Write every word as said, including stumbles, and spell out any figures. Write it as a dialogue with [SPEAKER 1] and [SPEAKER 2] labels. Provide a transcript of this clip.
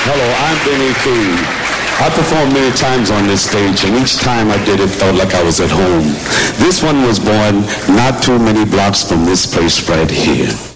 [SPEAKER 1] Hello, I'm Benny King. I performed many times on this stage, and each time I did it felt like I was at home. This one was born not too many blocks from this place right here.